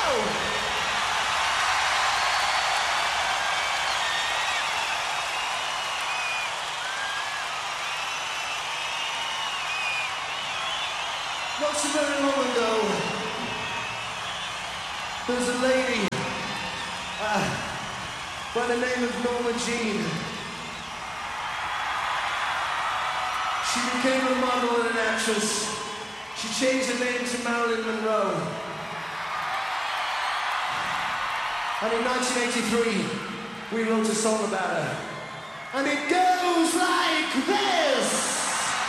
Not so very long ago, there's a lady by the name of Norma Jean. She became a model and an actress. She changed her name to Marilyn Monroe. And in 1983, we wrote a song about her. And it goes like this!